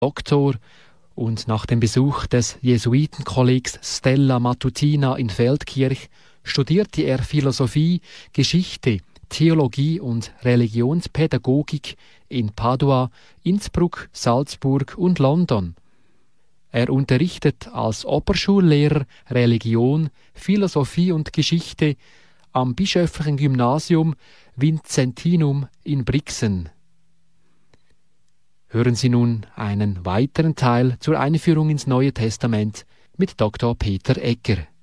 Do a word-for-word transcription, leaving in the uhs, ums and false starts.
Doktor und nach dem Besuch des Jesuitenkollegs Stella Matutina in Feldkirch studierte er Philosophie, Geschichte, Theologie und Religionspädagogik in Padua, Innsbruck, Salzburg und London. Er unterrichtet als Oberschullehrer Religion, Philosophie und Geschichte am bischöflichen Gymnasium Vincentinum in Brixen. Hören Sie nun einen weiteren Teil zur Einführung ins Neue Testament mit Doktor Peter Egger.